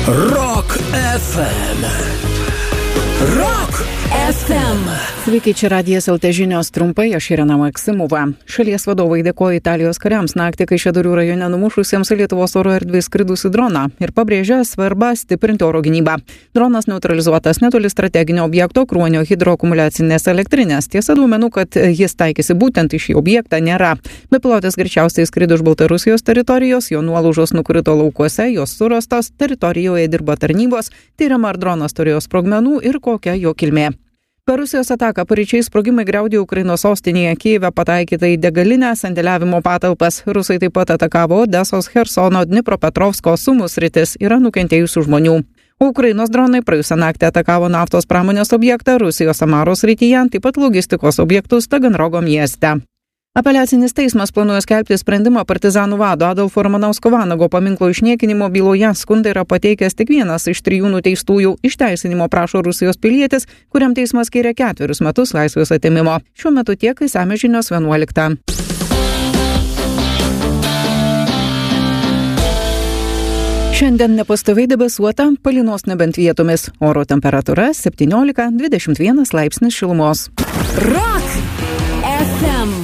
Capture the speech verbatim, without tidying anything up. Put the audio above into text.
Rock F M. Rock F M. Sveiki, čia Radijas L T žinios trumpai, aš Irena Maksimova. Šalies vadovai dėkoja Italijos kariams naktį Kaišiadorių rajone numušusiems Lietuvos oro erdvės skridusį droną ir pabrėžia svarbą stiprinti oro gynybą. Dronas neutralizuotas netoli strateginio objekto Kruonio hidroakumuliacinės elektrinės. Tiesa, duomenų, kad jis taikėsi būtent į šį objektą, nėra. Bepilotis greičiausiai skrido iš Baltarusijos teritorijos, jo nuolaužos nukrito laukuose, jos surastos, teritorijoje dirba tarnybos, tyriama ar dronas turėjo sprogmenų ir kokia jo kilmė. Per Rusijos ataką paryčiais sprogimai griaudė Ukrainos sostinėje Kijeve, pataikyta į degalinę, sandėliavimo patalpas. Rusai taip pat atakavo Odesos, Chersono, Dnipropetrovsko, Sumų sritis, yra nukentėjusių žmonių. Ukrainos dronai praėjusią naktį atakavo naftos pramonės objektą Rusijos Samaros srityje, taip pat logistikos objektus Taganrogo mieste. Apeliacinis teismas planuoja skelbti sprendimą partizanų vado Adolfo Ramanausko Vanago paminklo išniekinimo byloje. Skundą yra pateikęs tik vienas iš trijų nuteistųjų. Išteisinimo prašo Rusijos pilietis, kuriam teismas skiria ketverius metus laisvės atėmimo. Šiuo metu tiek, išsamios žinios vienuoliktą. Šiandien nepastoviai debesuota, palynos nebent vietomis. Oro temperatūra septyniolika dvidešimt vienas laipsnis šilumos. Rock F M.